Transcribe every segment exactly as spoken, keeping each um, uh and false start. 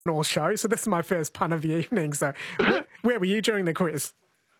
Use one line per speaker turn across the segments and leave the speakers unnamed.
all show, so this is my first pun of the evening. So where, where were you during the quiz?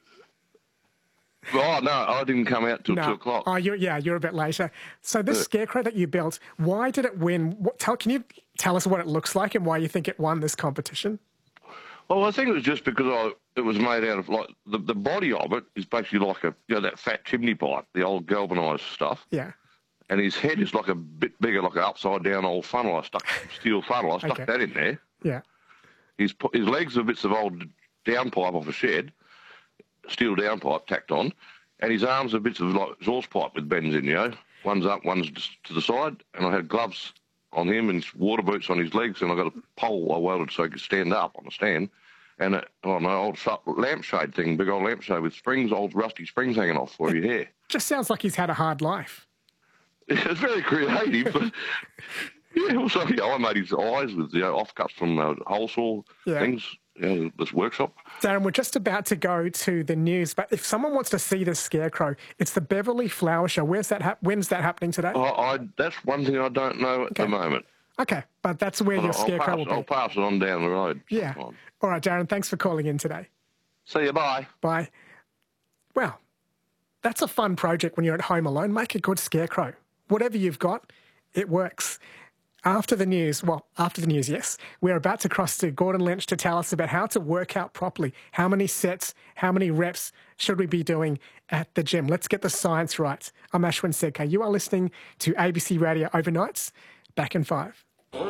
Oh, no, I didn't come out till
No.
two o'clock.
Oh, you're, yeah, you're a bit later. So this
Yeah.
scarecrow that you built, why did it win? What, tell, can you tell us what it looks like and why you think it won this competition?
Well, I think it was just because I, it was made out of, like, the, the body of it is basically like a, you know, that fat chimney pipe, the old galvanised stuff.
Yeah.
And his head is like a bit bigger, like an upside-down old funnel. I stuck, steel funnel, I stuck
Okay.
that in there.
Yeah.
His, his legs are bits of old downpipe off a shed, steel downpipe tacked on, and his arms are bits of like exhaust pipe with bends in, you know. One's up, one's just to the side, and I had gloves on him and water boots on his legs, and I got a pole I welded so he could stand up on the stand, and a, oh no, old lampshade thing, big old lampshade with springs, old rusty springs hanging off for your hair.
Just sounds like he's had a hard life.
It's very creative, but yeah, also, you know, I made his eyes with, you know, offcuts from uh, hole saw
Yeah.
things, you know, this workshop.
Darren, we're just about to go to the news, but if someone wants to see this scarecrow, it's the Beverly Flower Show. Where's that? hap- When's that happening today?
I, I, that's one thing I don't know at
Okay.
the moment.
Okay, but that's where
But
your
I'll,
scarecrow
pass,
will be.
I'll pass it on down the road.
Yeah.
sometime.
All right, Darren, thanks for calling in today.
See you, bye.
Bye. Well, that's a fun project when you're at home alone. Make a good scarecrow. Whatever you've got, it works. After the news, well, after the news, yes, we're about to cross to Gordon Lynch to tell us about how to work out properly. How many sets, how many reps should we be doing at the gym? Let's get the science right. I'm Ashwin Sedkar. You are listening to A B C Radio Overnights. Back in five.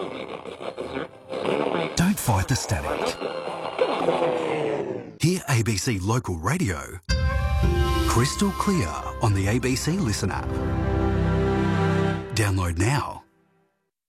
Don't fight the static. Hear A B C Local Radio crystal clear on the A B C Listen app. Download now.